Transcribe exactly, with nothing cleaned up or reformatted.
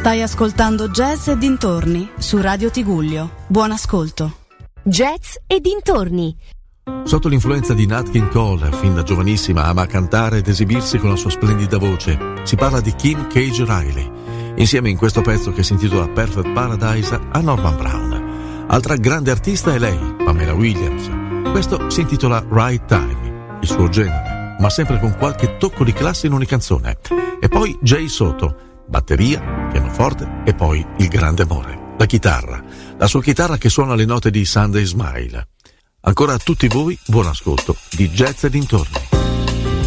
Stai ascoltando Jazz e dintorni su Radio Tigullio. Buon ascolto. Jazz e dintorni. Sotto l'influenza di Nat King Cole, fin da giovanissima ama cantare ed esibirsi con la sua splendida voce. Si parla di Kim Cage Riley, insieme in questo pezzo che si intitola Perfect Paradise a Norman Brown. Altra grande artista è lei, Pamela Williams. Questo si intitola Right Time, il suo genere, ma sempre con qualche tocco di classe in ogni canzone. E poi Jay Soto, batteria, pianoforte e poi il grande amore, la chitarra, la sua chitarra che suona le note di Sunday Smile. Ancora a tutti voi, buon ascolto di Jazz e dintorni.